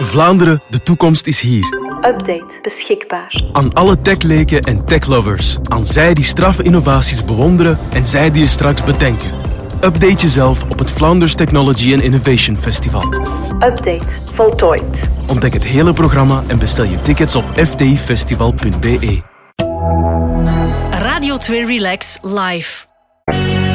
Vlaanderen, de toekomst is hier. Update beschikbaar. Aan alle techleken en techlovers. Aan zij die straffe innovaties bewonderen en zij die er straks bedenken. Update jezelf op het Flanders Technology and Innovation Festival. Update voltooid. Ontdek het hele programma en bestel je tickets op fdifestival.be. Radio 2 Relax Live.